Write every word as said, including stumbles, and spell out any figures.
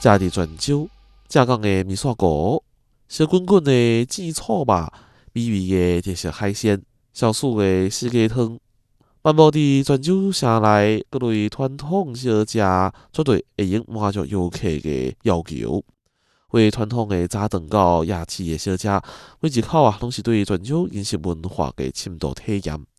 食伫泉州，正港的米线糊，烧滚滚的煎醋肉，美味的特色海鲜，消暑的四季汤。漫步伫泉州城内各类传统小食，绝对会用满足游客的要求。为传统的早顿到夜市的小食，每一口啊，拢是对泉州饮食文化的深度体验。